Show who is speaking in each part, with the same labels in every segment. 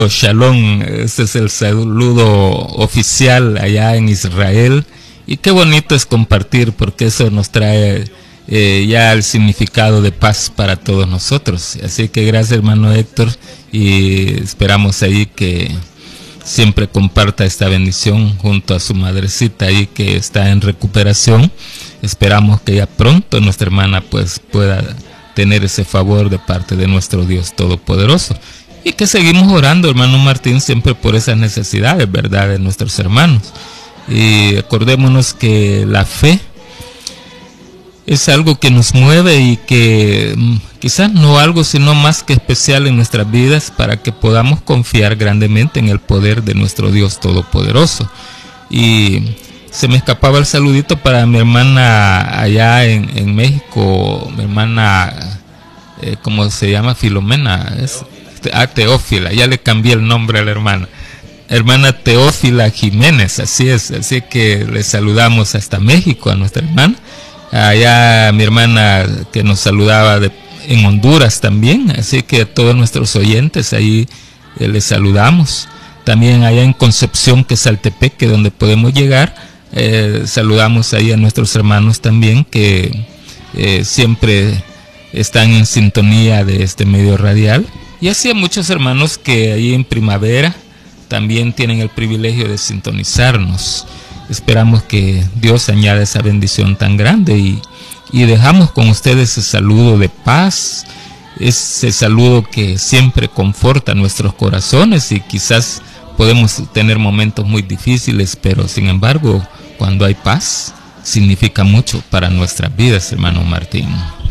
Speaker 1: Shalom, este es el saludo oficial allá en Israel, y qué bonito es compartir, porque eso nos trae ya el significado de paz para todos nosotros. Así que gracias, hermano Héctor, y esperamos ahí que siempre comparta esta bendición junto a su madrecita ahí que está en recuperación. Esperamos que ya pronto nuestra hermana pues pueda tener ese favor de parte de nuestro Dios Todopoderoso, y que seguimos orando, hermano Martín, siempre por esas necesidades, ¿verdad?, de nuestros hermanos. Y acordémonos que la fe es algo que nos mueve, y que quizás no algo sino más que especial en nuestras vidas, para que podamos confiar grandemente en el poder de nuestro Dios Todopoderoso. Y se me escapaba el saludito para mi hermana allá en México, mi hermana, ¿cómo se llama? Filomena, es Teófila, ya le cambié el nombre a la hermana Teófila Jiménez, así es, así que le saludamos hasta México a nuestra hermana. Allá mi hermana que nos saludaba en Honduras también, así que a todos nuestros oyentes ahí les saludamos. También allá en Concepción, que es Saltepeque, donde podemos llegar, saludamos ahí a nuestros hermanos también que siempre están en sintonía de este medio radial. Y así a muchos hermanos que ahí en Primavera también tienen el privilegio de sintonizarnos. Esperamos que Dios añada esa bendición tan grande, y dejamos con ustedes ese saludo de paz, ese saludo que siempre conforta nuestros corazones. Y quizás podemos tener momentos muy difíciles, pero sin embargo, cuando hay paz, significa mucho para nuestras vidas, hermano Martín.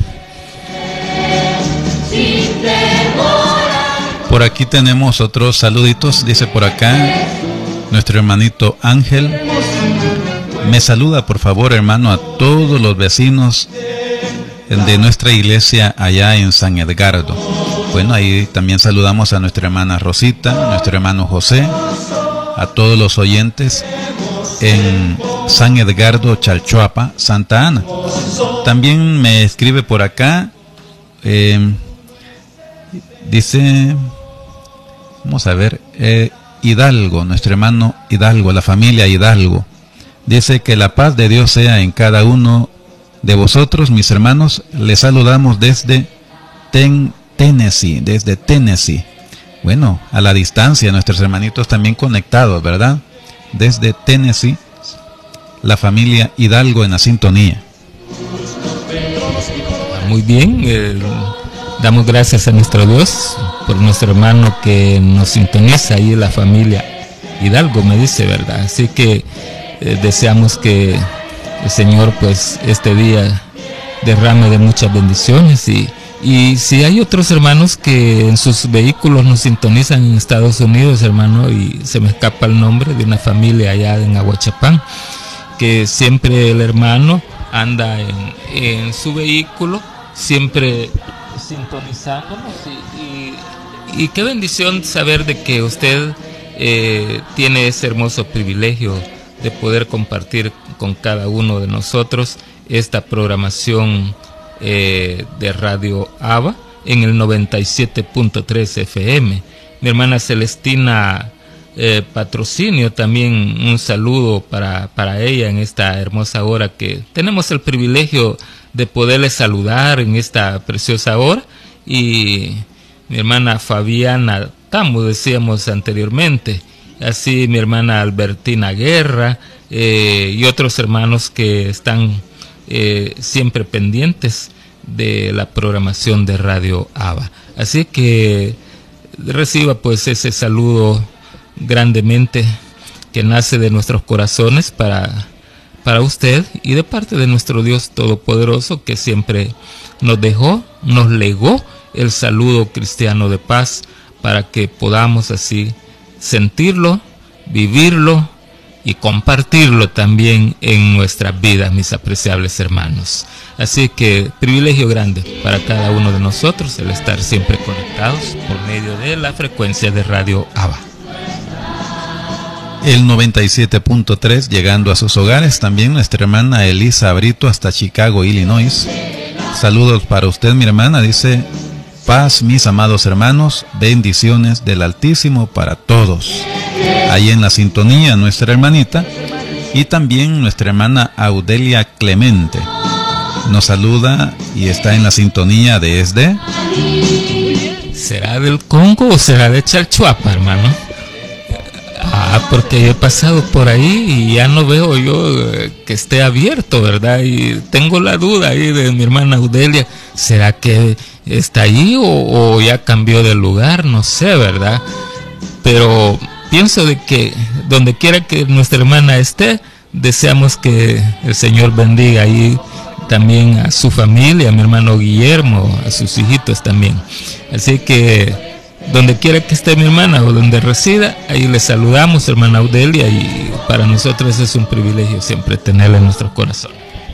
Speaker 2: Por aquí tenemos otros saluditos. Dice por acá nuestro hermanito Ángel: me saluda por favor, hermano, a todos los vecinos de nuestra iglesia allá en San Edgardo. Bueno, ahí también saludamos a nuestra hermana Rosita, nuestro hermano José, a todos los oyentes en San Edgardo, Chalchuapa, Santa Ana. También me escribe por acá, dice, vamos a ver, Hidalgo, nuestro hermano Hidalgo, la familia Hidalgo. Dice que la paz de Dios sea en cada uno de vosotros, mis hermanos. Les saludamos desde Tennessee, desde Tennessee. Bueno, a la distancia, nuestros hermanitos también conectados, ¿verdad? Desde Tennessee, la familia Hidalgo en la sintonía.
Speaker 1: Muy bien, damos gracias a nuestro Dios por nuestro hermano que nos sintoniza ahí, la familia Hidalgo, me dice, ¿verdad? Así que deseamos que el Señor pues este día derrame de muchas bendiciones, y si hay otros hermanos que en sus vehículos nos sintonizan en Estados Unidos, hermano, y se me escapa el nombre de una familia allá en Aguachapán, que siempre el hermano anda en su vehículo, siempre sintonizándonos, y qué bendición saber de que usted tiene ese hermoso privilegio de poder compartir con cada uno de nosotros esta programación de Radio Abba en el 97.3 FM. Mi hermana Celestina Patrocinio, también un saludo para ella en esta hermosa hora que tenemos el privilegio de poderle saludar en esta preciosa hora. Y mi hermana Fabiana Tamo, decíamos anteriormente, así mi hermana Albertina Guerra, y otros hermanos que están siempre pendientes de la programación de Radio Abba. Así que reciba pues ese saludo grandemente que nace de nuestros corazones para usted, y de parte de nuestro Dios Todopoderoso, que siempre nos legó el saludo cristiano de paz, para que podamos así sentirlo, vivirlo y compartirlo también en nuestras vidas, mis apreciables hermanos. Así que privilegio grande para cada uno de nosotros el estar siempre conectados por medio de la frecuencia de Radio Abba.
Speaker 2: El 97.3 llegando a sus hogares. También nuestra hermana Elisa Brito hasta Chicago, Illinois. Saludos para usted, mi hermana. Dice Paz, mis amados hermanos, bendiciones del Altísimo para todos. Ahí en la sintonía nuestra hermanita y también nuestra hermana Audelia Clemente. Nos saluda y está en la sintonía desde...
Speaker 1: ¿Será del Congo o será de Chalchuapa, hermano? Porque he pasado por ahí y ya no veo yo que esté abierto, ¿verdad? Y tengo la duda ahí de mi hermana Audelia. ¿Será que está ahí o ya cambió de lugar? No sé, ¿verdad? Pero pienso de que donde quiera que nuestra hermana esté, deseamos que el Señor bendiga ahí también a su familia, a mi hermano Guillermo, a sus hijitos también. Así que donde quiera que esté mi hermana o donde resida, ahí le saludamos, hermana Audelia, y para nosotros es un privilegio siempre tenerla en nuestro corazón.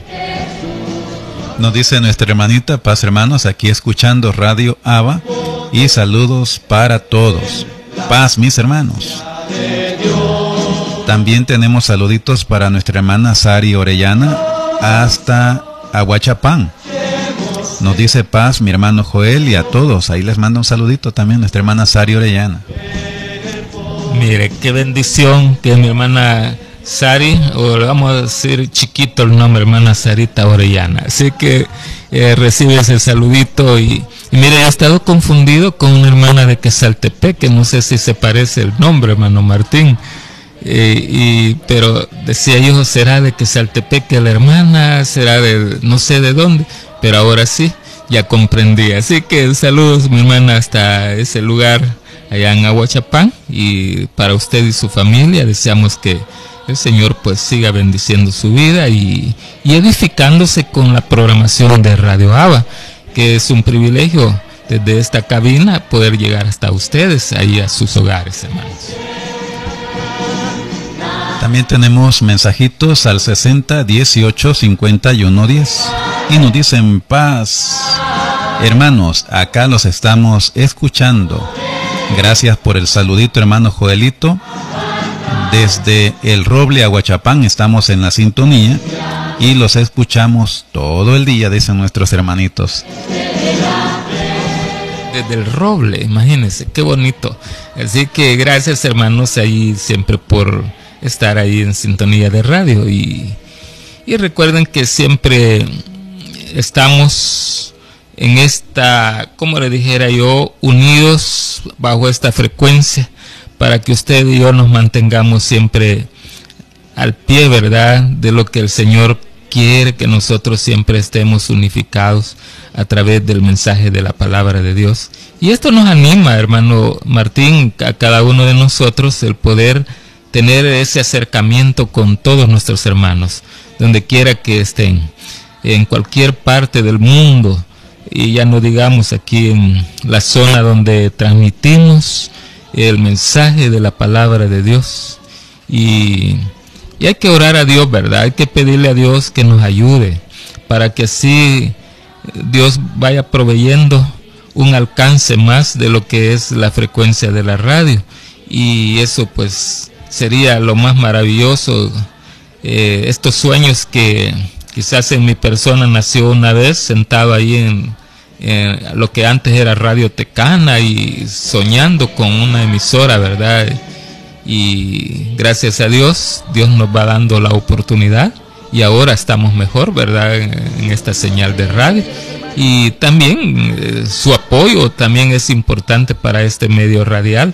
Speaker 2: Nos dice nuestra hermanita, paz hermanos, aquí escuchando Radio Abba y saludos para todos. Paz, mis hermanos. También tenemos saluditos para nuestra hermana Sari Orellana hasta Aguachapán. Nos dice paz mi hermano Joel y a todos. Ahí les manda un saludito también nuestra hermana Sari Orellana.
Speaker 1: Mire, qué bendición que mi hermana Sari, o le vamos a decir chiquito el nombre, hermana Sarita Orellana. Así que recibe ese saludito y mire, he estado confundido con una hermana de Quesaltepec, que no sé si se parece el nombre, hermano Martín. Pero decía yo, será de Quesaltepec la hermana, será de no sé de dónde, pero ahora sí, ya comprendí. Así que saludos mi hermana hasta ese lugar allá en Aguachapán, y para usted y su familia deseamos que el Señor pues siga bendiciendo su vida y edificándose con la programación de Radio Abba, que es un privilegio desde esta cabina poder llegar hasta ustedes, ahí a sus hogares, hermanos.
Speaker 2: También tenemos mensajitos al 60 18 51 10 y nos dicen paz. Hermanos, acá los estamos escuchando. Gracias por el saludito, hermano Joelito. Desde el Roble, Aguachapán, estamos en la sintonía y los escuchamos todo el día, dicen nuestros hermanitos.
Speaker 1: Desde el Roble, imagínense, qué bonito. Así que gracias, hermanos, ahí siempre por estar ahí en sintonía de radio y recuerden que siempre estamos en esta, como le dijera yo, unidos bajo esta frecuencia para que usted y yo nos mantengamos siempre al pie, ¿verdad?, de lo que el Señor quiere, que nosotros siempre estemos unificados a través del mensaje de la palabra de Dios. Y esto nos anima, hermano Martín, a cada uno de nosotros, el poder tener ese acercamiento con todos nuestros hermanos, donde quiera que estén, en cualquier parte del mundo, y ya no digamos aquí en la zona donde transmitimos el mensaje de la palabra de Dios. Y hay que orar a Dios, ¿verdad? Hay que pedirle a Dios que nos ayude, para que así Dios vaya proveyendo un alcance más de lo que es la frecuencia de la radio, y eso pues sería lo más maravilloso. Estos sueños que quizás en mi persona nació una vez sentado ahí en lo que antes era Radio Tecana y soñando con una emisora, ¿verdad? Y gracias a Dios, Dios nos va dando la oportunidad y ahora estamos mejor, ¿verdad?, en esta señal de radio. Y también su apoyo también es importante para este medio radial,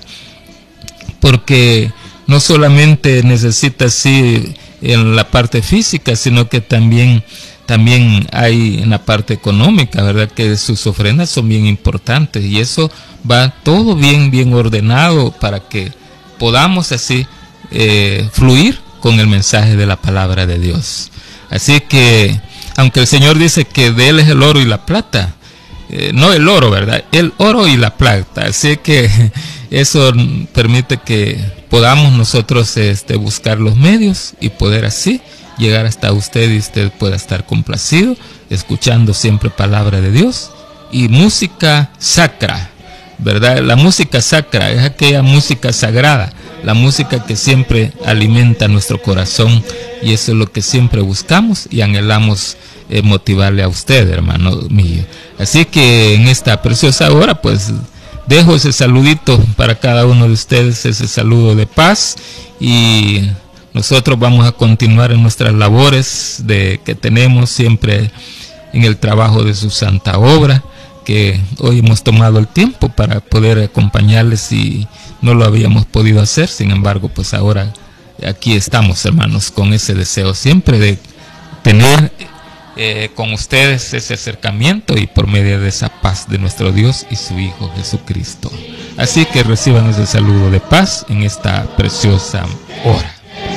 Speaker 1: porque no solamente necesita así en la parte física, sino que también hay en la parte económica, ¿verdad?, que sus ofrendas son bien importantes, y eso va todo bien ordenado para que podamos así fluir con el mensaje de la palabra de Dios. Así que, aunque el Señor dice que de Él es el oro y la plata, no el oro, ¿verdad?, el oro y la plata. Así que eso permite que podamos nosotros buscar los medios y poder así llegar hasta usted, y usted pueda estar complacido, escuchando siempre palabra de Dios y música sacra, ¿verdad? La música sacra es aquella música sagrada, la música que siempre alimenta nuestro corazón y eso es lo que siempre buscamos y anhelamos motivarle a usted, hermano mío. Así que en esta preciosa hora, pues dejo ese saludito para cada uno de ustedes, ese saludo de paz, y nosotros vamos a continuar en nuestras labores que tenemos siempre en el trabajo de su santa obra, que hoy hemos tomado el tiempo para poder acompañarles y no lo habíamos podido hacer. Sin embargo, pues ahora aquí estamos, hermanos, con ese deseo siempre de tener con ustedes ese acercamiento y por medio de esa paz de nuestro Dios y su Hijo Jesucristo. Así que reciban ese saludo de paz en esta preciosa hora.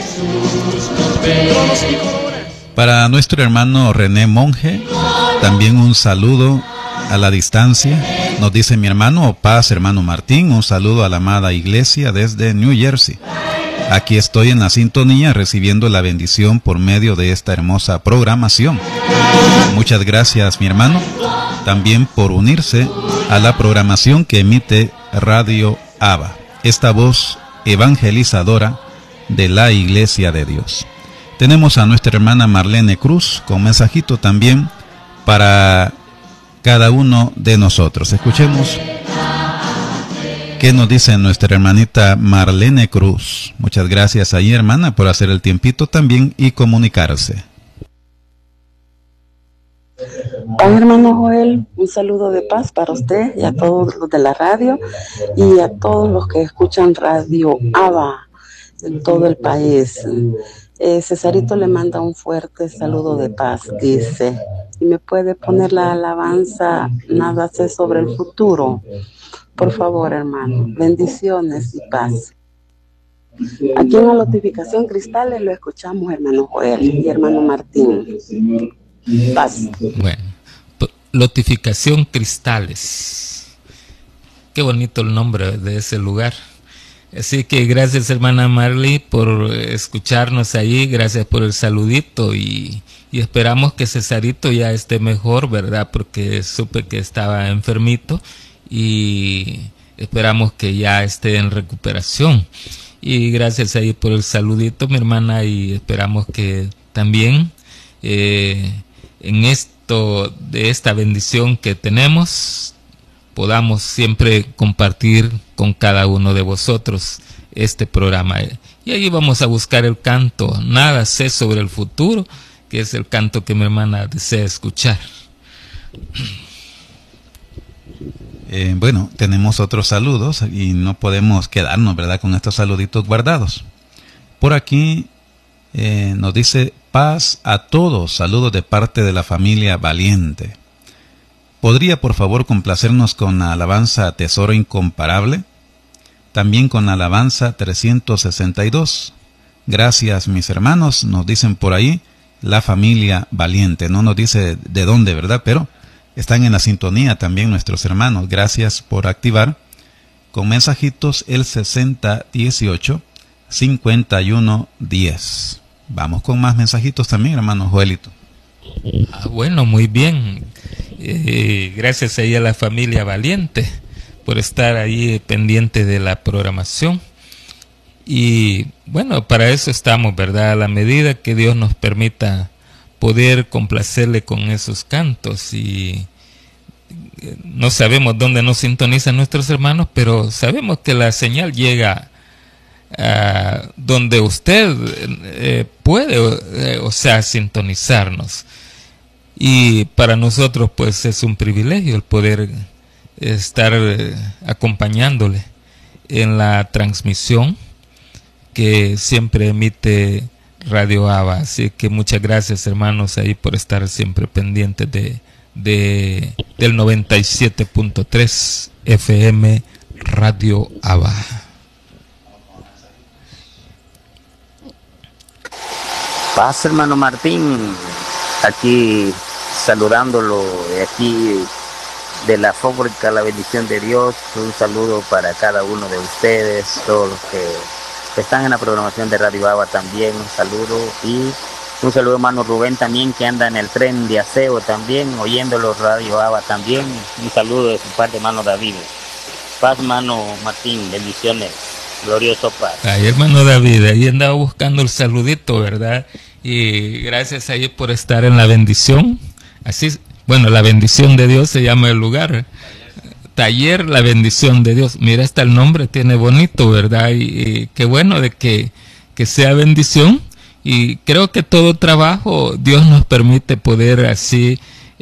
Speaker 2: Para nuestro hermano René Monje, también un saludo a la distancia. Nos dice mi hermano: paz, hermano Martín, un saludo a la amada iglesia desde New Jersey. Aquí estoy en la sintonía recibiendo la bendición por medio de esta hermosa programación. Muchas gracias, mi hermano, también por unirse a la programación que emite Radio Abba, esta voz evangelizadora de la Iglesia de Dios. Tenemos a nuestra hermana Marlene Cruz con mensajito también para cada uno de nosotros. Escuchemos qué nos dice nuestra hermanita Marlene Cruz. Muchas gracias ahí, hermana, por hacer el tiempito también y comunicarse.
Speaker 3: Hola, hermano Joel, un saludo de paz para usted y a todos los de la radio y a todos los que escuchan Radio Abba en todo el país. Cesarito le manda un fuerte saludo de paz, dice, y me puede poner la alabanza Nada sé sobre el futuro, por favor, hermano. Bendiciones y paz. Aquí en la notificación Cristales lo escuchamos, hermano Joel y hermano Martín. Paz.
Speaker 1: Bueno, notificación Cristales, qué bonito el nombre de ese lugar. Así que gracias, hermana Marley, por escucharnos ahí, gracias por el saludito y esperamos que Cesarito ya esté mejor, ¿verdad? Porque supe que estaba enfermito y esperamos que ya esté en recuperación. Y gracias ahí por el saludito, mi hermana, y esperamos que también en esto de esta bendición que tenemos podamos siempre compartir con cada uno de vosotros este programa. Y ahí vamos a buscar el canto Nada sé sobre el futuro, que es el canto que mi hermana desea escuchar.
Speaker 2: Bueno, tenemos otros saludos y no podemos quedarnos, ¿verdad?, con estos saluditos guardados. Por aquí nos dice: paz a todos, saludos de parte de la familia Valiente. ¿Podría por favor complacernos con la alabanza Tesoro Incomparable? También con la alabanza 362. Gracias, mis hermanos, nos dicen por ahí la familia Valiente. No nos dice de dónde, ¿verdad? Pero están en la sintonía también nuestros hermanos. Gracias por activar con mensajitos el 6018-5110. Vamos con más mensajitos también, hermano Joelito.
Speaker 1: Bueno, muy bien. Gracias ahí a la familia Valiente por estar ahí pendiente de la programación. Y bueno, para eso estamos, ¿verdad? A la medida que Dios nos permita poder complacerle con esos cantos. Y no sabemos dónde nos sintonizan nuestros hermanos, pero sabemos que la señal llega a donde usted puede, o sea, sintonizarnos. Y para nosotros pues es un privilegio el poder estar acompañándole en la transmisión que siempre emite Radio Abba. Así que muchas gracias, hermanos, ahí por estar siempre pendientes del 97.3 FM Radio Abba.
Speaker 4: Paz, hermano Martín, aquí saludándolo de aquí de la fábrica La Bendición de Dios. Un saludo para cada uno de ustedes, todos los que están en la programación de Radio Abba también, un saludo. Y un saludo, hermano Rubén, también, que anda en el tren de aseo también, oyéndolo Radio Abba también. Un saludo de su parte, hermano David. Paz, hermano Martín, bendiciones. Glorioso Paz.
Speaker 1: Ay, hermano David, ahí andaba buscando el saludito, ¿verdad? Y gracias ahí por estar en la bendición. Así, bueno, la bendición de Dios se llama el lugar. Taller La Bendición de Dios. Mira, hasta el nombre tiene bonito, ¿verdad? Y qué bueno de que sea bendición. Y creo que todo trabajo Dios nos permite poder así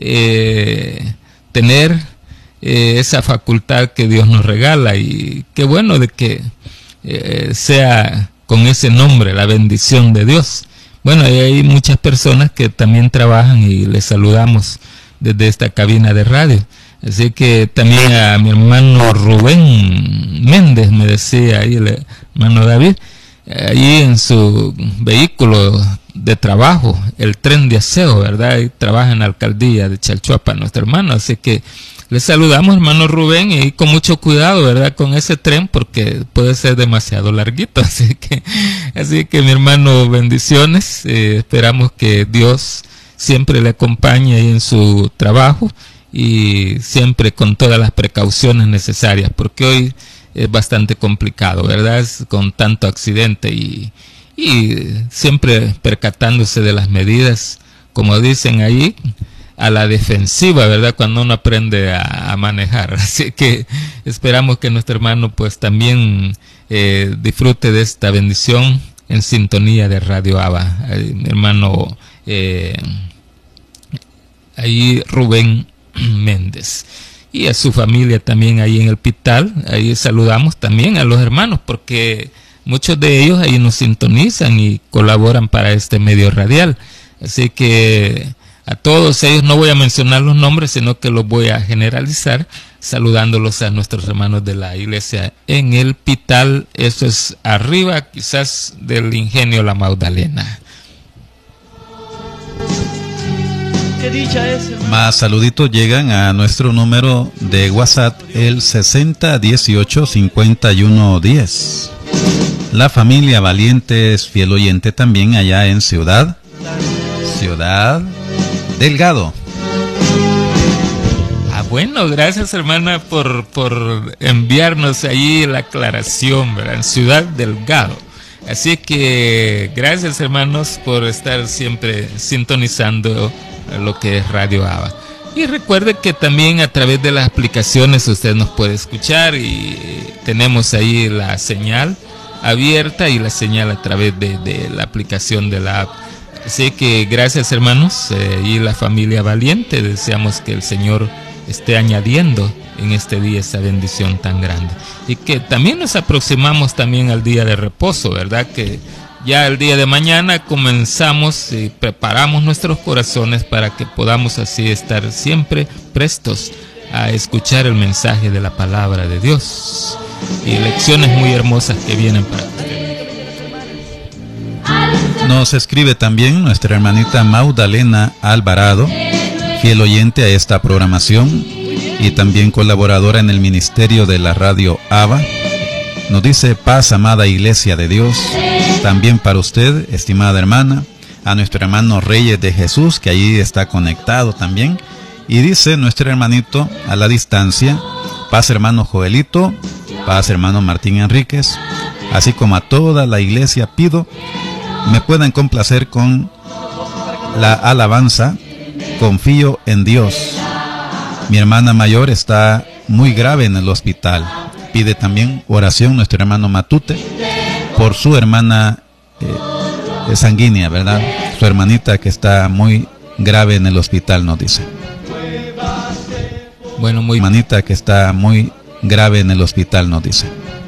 Speaker 1: tener esa facultad que Dios nos regala. Y qué bueno de que sea con ese nombre, La Bendición de Dios. Bueno, y hay muchas personas que también trabajan y les saludamos desde esta cabina de radio. Así que también a mi hermano Rubén Méndez, me decía ahí el hermano David, allí en su vehículo de trabajo, el tren de aseo, ¿verdad? Y trabaja en la alcaldía de Chalchuapa, nuestro hermano. Así que le saludamos, hermano Rubén, y con mucho cuidado, ¿verdad? Con ese tren, porque puede ser demasiado larguito. Así que mi hermano, bendiciones. Esperamos que Dios siempre le acompañe ahí en su trabajo y siempre con todas las precauciones necesarias, porque hoy es bastante complicado, ¿verdad? Con tanto accidente y siempre percatándose de las medidas, como dicen ahí, a la defensiva, ¿verdad? Cuando uno aprende a manejar. Así que esperamos que nuestro hermano pues también disfrute de esta bendición en sintonía de Radio Abba. Mi hermano ahí Rubén Méndez. Y a su familia también ahí en el Pital. Ahí saludamos también a los hermanos, porque muchos de ellos ahí nos sintonizan y colaboran para este medio radial. Así que a todos ellos no voy a mencionar los nombres, sino que los voy a generalizar, saludándolos a nuestros hermanos de la iglesia en el Pital. Eso es arriba quizás del Ingenio La Magdalena.
Speaker 2: Más saluditos llegan a nuestro número de WhatsApp, el 6018-5110. La familia Valientes, fiel oyente también allá en Ciudad Delgado.
Speaker 1: Bueno, gracias hermana por enviarnos ahí la aclaración, ¿verdad? En Ciudad Delgado. Así que gracias hermanos por estar siempre sintonizando lo que es Radio Abba. Y recuerde que también a través de las aplicaciones usted nos puede escuchar, y tenemos ahí la señal abierta y la señal a través de la aplicación de la app. Así que gracias hermanos, y la familia Valiente, deseamos que el Señor esté añadiendo en este día esa bendición tan grande, y que también nos aproximamos también al día de reposo, ¿verdad? Que ya el día de mañana comenzamos y preparamos nuestros corazones para que podamos así estar siempre prestos a escuchar el mensaje de la palabra de Dios y lecciones muy hermosas que vienen para ustedes.
Speaker 2: Nos escribe también nuestra hermanita Magdalena Alvarado, fiel oyente a esta programación y también colaboradora en el ministerio de la Radio Abba. Nos dice: paz, amada iglesia de Dios, también para usted, estimada hermana, a nuestro hermano Reyes de Jesús, que allí está conectado también. Y dice nuestro hermanito a la distancia: paz, hermano Joelito, paz, hermano Martín Enríquez, así como a toda la iglesia pido me puedan complacer con la alabanza Confío en Dios. Mi hermana mayor está muy grave en el hospital. Pide también oración nuestro hermano Matute por su hermana sanguínea, ¿verdad? Su hermanita que está muy grave en el hospital, nos dice.
Speaker 1: Bueno,
Speaker 2: hermanita que está muy grave en el hospital, nos dice.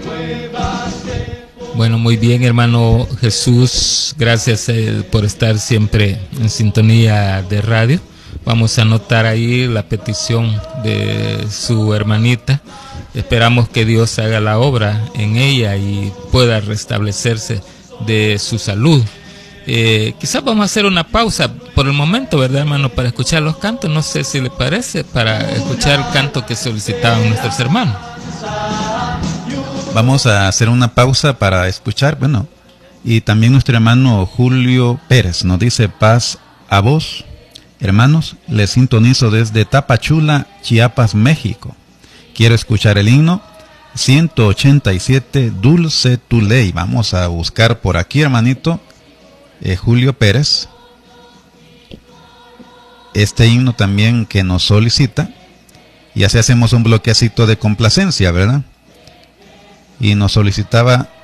Speaker 1: Bueno, muy bien, hermano Jesús, gracias por estar siempre en sintonía de radio. Vamos a anotar ahí la petición de su hermanita. Esperamos que Dios haga la obra en ella y pueda restablecerse de su salud. Quizás vamos a hacer una pausa por el momento, ¿verdad, hermano? Para escuchar los cantos, no sé si le parece, para escuchar el canto que solicitaban nuestros hermanos.
Speaker 2: Vamos a hacer una pausa para escuchar, bueno, y también nuestro hermano Julio Pérez nos dice: paz a vos, hermanos, les sintonizo desde Tapachula, Chiapas, México. Quiero escuchar el himno 187, Dulce tu Ley. Vamos a buscar por aquí, hermanito Julio Pérez, este himno también que nos solicita, y así hacemos un bloquecito de complacencia, ¿verdad? Y nos solicitaba